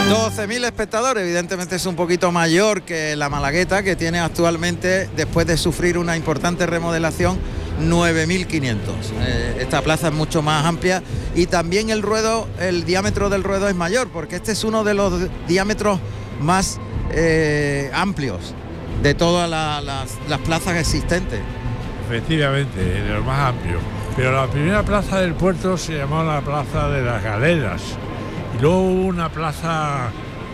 12.000 espectadores, evidentemente es un poquito mayor que la Malagueta, que tiene actualmente, después de sufrir una importante remodelación, 9.500. Esta plaza es mucho más amplia y también el diámetro del ruedo es mayor, porque este es uno de los diámetros más amplios de todas las plazas existentes. Efectivamente, de los más amplios. Pero la primera plaza del puerto se llamó la Plaza de las Galeras. Y luego hubo una plaza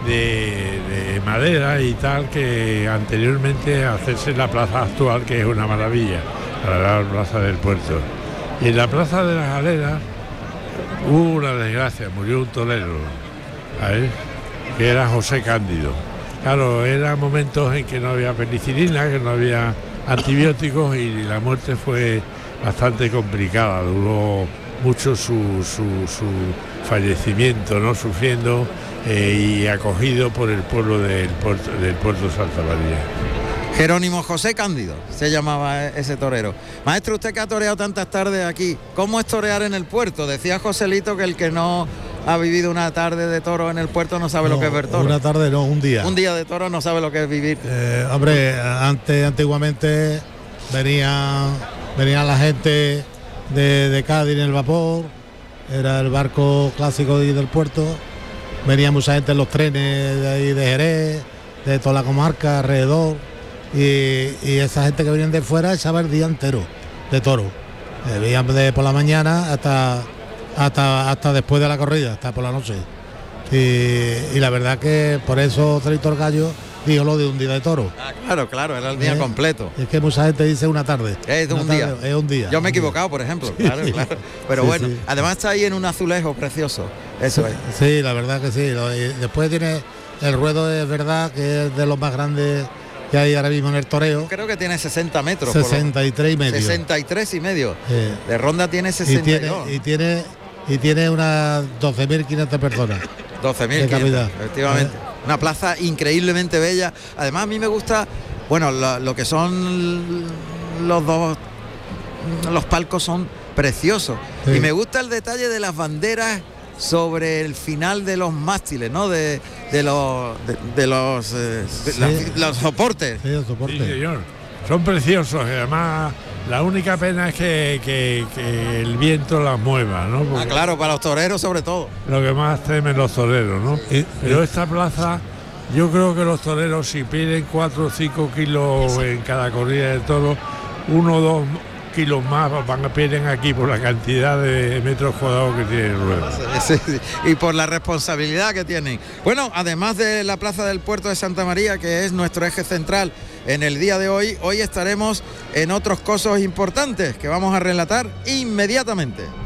de madera y tal, que anteriormente a hacerse la plaza actual, que es una maravilla, la plaza del puerto. Y en la Plaza de las Galeras hubo una desgracia, murió un torero, ¿sabes?, que era José Cándido. Claro, eran momentos en que no había penicilina, que no había antibióticos y la muerte fue bastante complicada, duró mucho su fallecimiento, ¿no?, sufriendo y acogido por el pueblo del puerto Santa María. Jerónimo José Cándido se llamaba ese torero. Maestro, usted que ha toreado tantas tardes aquí, ¿cómo es torear en el puerto? Decía Joselito que el que no ha vivido una tarde de toro en el puerto no sabe lo que es ver toro. Una tarde no, un día. Un día de toro no sabe lo que es vivir. Hombre, antiguamente venía la gente de Cádiz en el vapor, era el barco clásico del puerto, venía mucha gente en los trenes de ahí de Jerez, de toda la comarca alrededor, y esa gente que venían de fuera echaba el día entero de toro. Venían por la mañana hasta después de la corrida, hasta por la noche. Y la verdad que por eso Víctor Gallo dijo lo de un día de toro. Claro, era el día completo. Es que mucha gente dice una tarde. Es un día. Es un día. Yo me he equivocado, por ejemplo. Claro. Pero sí, bueno, sí. Además está ahí en un azulejo precioso. Eso es. Sí, la verdad que sí. Y después tiene el ruedo, es verdad que es de los más grandes que hay ahora mismo en el toreo. Creo que tiene 60 metros. 63 y medio. 63 y medio. De ronda tiene 62. Y tiene unas 12.500 personas. 12.500, efectivamente. Una plaza increíblemente bella. Además a mí me gusta, bueno, lo que son los palcos son preciosos. Sí. Y me gusta el detalle de las banderas sobre el final de los mástiles, ¿no? De los soportes. Sí, los soportes. Sí, señor. Son preciosos y además la única pena es que el viento las mueva, ¿no? Porque claro, para los toreros sobre todo. Lo que más temen los toreros, ¿no? Pero esta plaza, yo creo que los toreros, si piden 4 o 5 kilos en cada corrida de toro, 1 o 2 kilos más piden aquí por la cantidad de metros cuadrados que tiene el ruedo. Sí. Y por la responsabilidad que tienen. Bueno, además de la plaza del puerto de Santa María, que es nuestro eje central en el día de hoy estaremos en otros cosos importantes que vamos a relatar inmediatamente.